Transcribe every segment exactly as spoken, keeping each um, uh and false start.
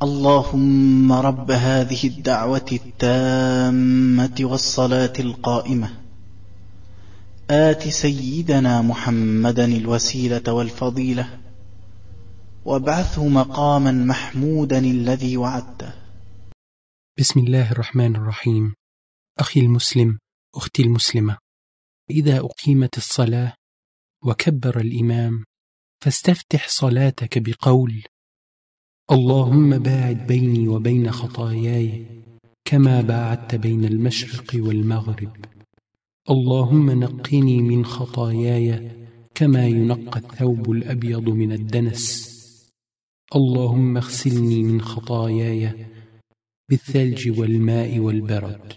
اللهم رب هذه الدعوة التامة والصلاة القائمة آت سيدنا محمدا الوسيلة والفضيلة وابعثه مقاما محمودا الذي وعدته. بسم الله الرحمن الرحيم. أخي المسلم، أختي المسلمة، إذا أقيمت الصلاة وكبر الإمام فاستفتح صلاتك بقول: اللهم باعد بيني وبين خطاياي كما باعدت بين المشرق والمغرب. اللهم نقني من خطاياي كما ينقى الثوب الأبيض من الدنس. اللهم اغسلني من خطاياي بالثلج والماء والبرد.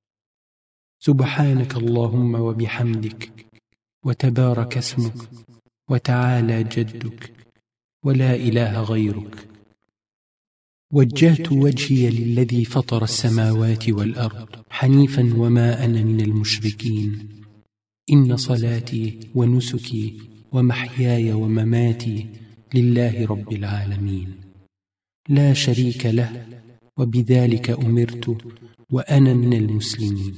سبحانك اللهم وبحمدك، وتبارك اسمك، وتعالى جدك، ولا إله غيرك. وجهت وجهي للذي فطر السماوات والأرض حنيفا وما أنا من المشركين. إن صلاتي ونسكي ومحياي ومماتي لله رب العالمين لا شريك له، وبذلك أمرت وأنا من المسلمين.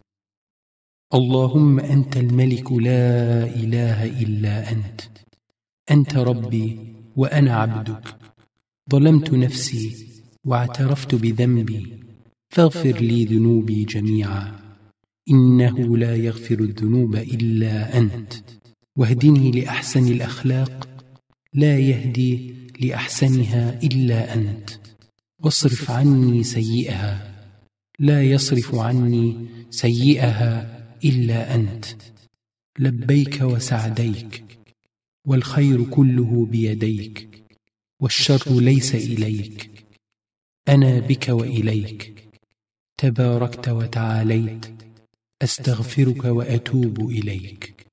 اللهم أنت الملك لا إله إلا أنت. أنت ربي وأنا عبدك. ظلمت نفسي واعترفت بذنبي، فاغفر لي ذنوبي جميعا، إنه لا يغفر الذنوب إلا أنت. واهدني لأحسن الأخلاق، لا يهدي لأحسنها إلا أنت. واصرف عني سيئها، لا يصرف عني سيئها إلا أنت. لبيك وسعديك، والخير كله بيديك، والشر ليس إليك. أنا بك وإليك، تباركت وتعاليت، أستغفرك وأتوب إليك.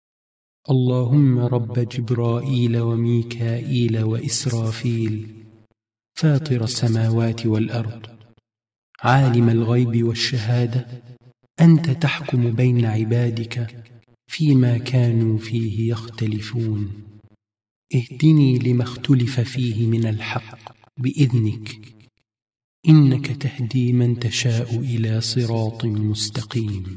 اللهم رب جبرائيل وميكائيل وإسرافيل، فاطر السماوات والأرض، عالم الغيب والشهادة، أنت تحكم بين عبادك فيما كانوا فيه يختلفون. اهدني لما اختلف فيه من الحق بإذنك، إنك تهدي من تشاء إلى صراط مستقيم.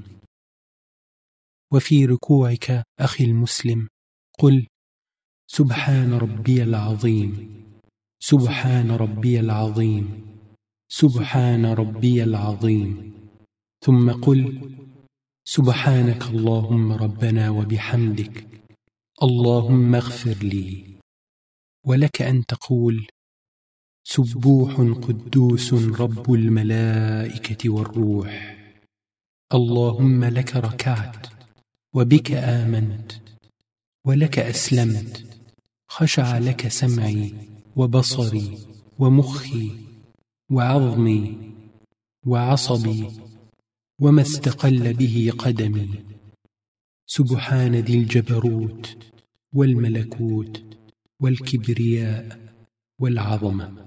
وفي ركوعك أخي المسلم قل: سبحان ربي العظيم، سبحان ربي العظيم، سبحان ربي العظيم. ثم قل: سبحانك اللهم ربنا وبحمدك، اللهم اغفر لي. ولك أن تقول: سبوح قدوس رب الملائكة والروح. اللهم لك ركعت، وبك آمنت، ولك أسلمت. خشع لك سمعي وبصري ومخي وعظمي وعصبي وما استقل به قدمي. سبحان ذي الجبروت والملكوت والكبرياء والعظمة.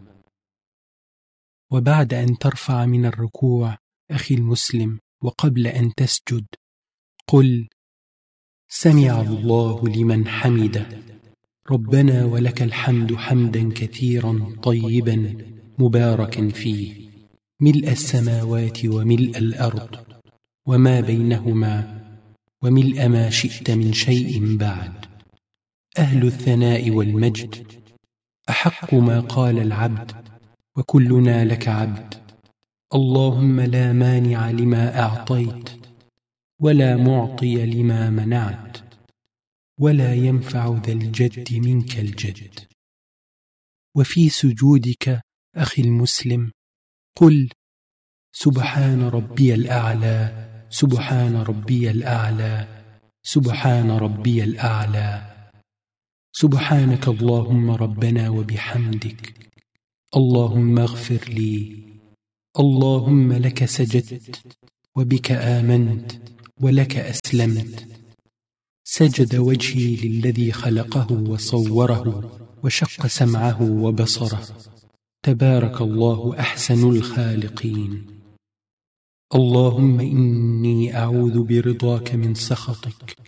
وبعد أن ترفع من الركوع أخي المسلم وقبل أن تسجد قل: سمع الله لمن حمده، ربنا ولك الحمد حمدا كثيرا طيبا مباركا فيه، ملء السماوات وملء الأرض وما بينهما وملء ما شئت من شيء بعد. أهل الثناء والمجد، أحق ما قال العبد وكلنا لك عبد. اللهم لا مانع لما أعطيت، ولا معطي لما منعت، ولا ينفع ذا الجد منك الجد. وفي سجودك أخي المسلم قل: سبحان ربي الأعلى، سبحان ربي الأعلى، سبحان ربي الأعلى. سبحانك اللهم ربنا وبحمدك، اللهم اغفر لي. اللهم لك سجدت، وبك آمنت، ولك أسلمت. سجد وجهي للذي خلقه وصوره وشق سمعه وبصره، تبارك الله أحسن الخالقين. اللهم إني أعوذ برضاك من سخطك،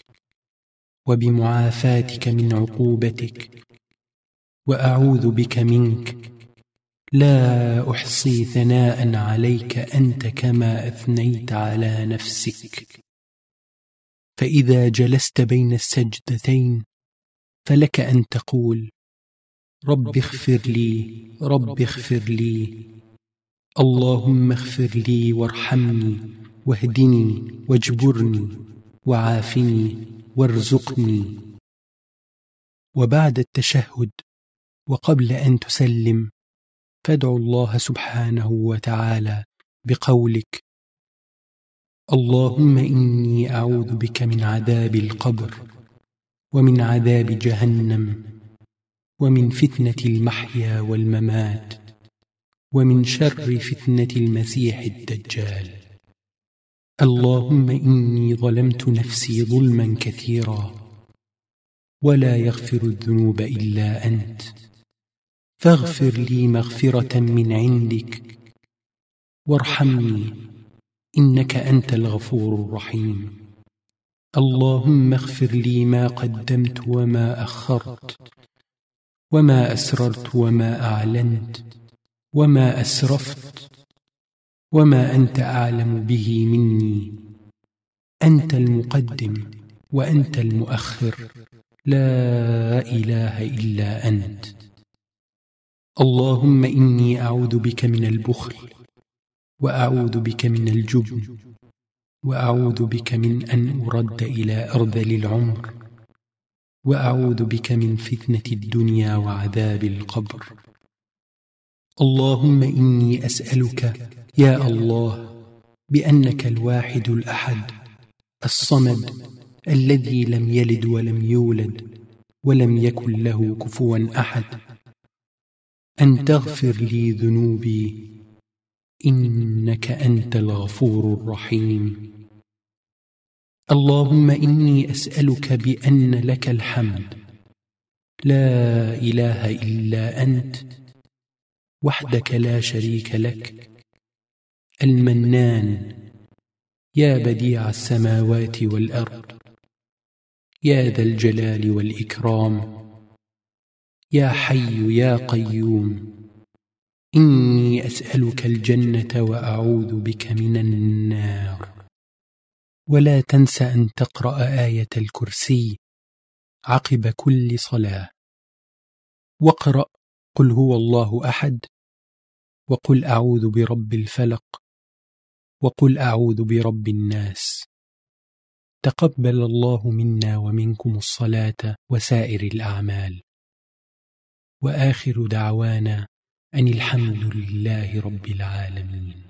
وبمعافاتك من عقوبتك، وأعوذ بك منك لا أحصي ثناء عليك أنت كما أثنيت على نفسك. فإذا جلست بين السجدتين فلك أن تقول: رب اغفر لي، رب اغفر لي، اللهم اغفر لي وارحمني واهدني واجبرني وعافني وارزقني. وبعد التشهد وقبل أن تسلم فادع الله سبحانه وتعالى بقولك: اللهم إني أعوذ بك من عذاب القبر ومن عذاب جهنم ومن فتنة المحيا والممات ومن شر فتنة المسيح الدجال. اللهم إني ظلمت نفسي ظلما كثيرا ولا يغفر الذنوب إلا أنت، فاغفر لي مغفرة من عندك وارحمني إنك أنت الغفور الرحيم. اللهم اغفر لي ما قدمت وما أخرت وما أسررت وما أعلنت وما أسرفت وما أنت أعلم به مني. أنت المقدم وأنت المؤخر، لا إله إلا أنت. اللهم إني أعوذ بك من البخل وأعوذ بك من الجبن وأعوذ بك من أن أرد إلى أرذل العمر وأعوذ بك من فتنة الدنيا وعذاب القبر. اللهم إني أسألك يا الله بأنك الواحد الأحد الصمد الذي لم يلد ولم يولد ولم يكن له كفوا أحد أن تغفر لي ذنوبي إنك أنت الغفور الرحيم. اللهم إني أسألك بأن لك الحمد، لا إله إلا أنت وحدك لا شريك لك، المنان، يا بديع السماوات والأرض، يا ذا الجلال والإكرام، يا حي يا قيوم. إني أسألك الجنة وأعوذ بك من النار. ولا تنس أن تقرأ آية الكرسي عقب كل صلاة، واقرأ قل هو الله أحد، وقل أعوذ برب الفلق، وقل أعوذ برب الناس. تقبل الله منا ومنكم الصلاة وسائر الأعمال. وآخر دعوانا أن الحمد لله رب العالمين.